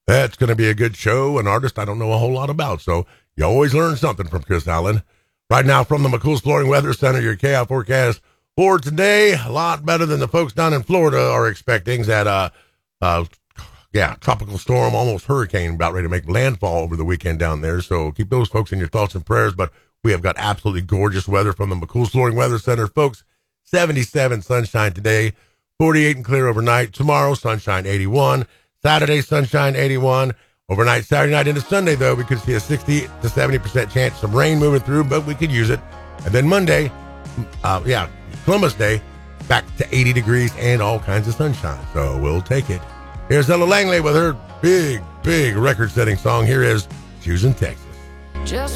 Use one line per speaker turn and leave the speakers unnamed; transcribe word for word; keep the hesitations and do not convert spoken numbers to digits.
That's going to be a good show. An artist I don't know a whole lot about, so you always learn something from Chris Allen. Right now from the McCool's Flooring Weather Center, your K I forecast for today. A lot better than the folks down in Florida are expecting. That, uh, uh, yeah, tropical storm, almost hurricane, about ready to make landfall over the weekend down there. So keep those folks in your thoughts and prayers. But we have got absolutely gorgeous weather from the McCool's Flooring Weather Center, folks. seventy-seven sunshine today, forty-eight and clear overnight. Tomorrow, sunshine eighty-one. Saturday, sunshine eighty-one. Overnight, Saturday night into Sunday, though, we could see a sixty to seventy percent chance of rain moving through, but we could use it. And then Monday, uh, yeah, Columbus Day, back to eighty degrees and all kinds of sunshine. So we'll take it. Here's Ella Langley with her big, big record-setting song. Here is Houston, Texas.
Just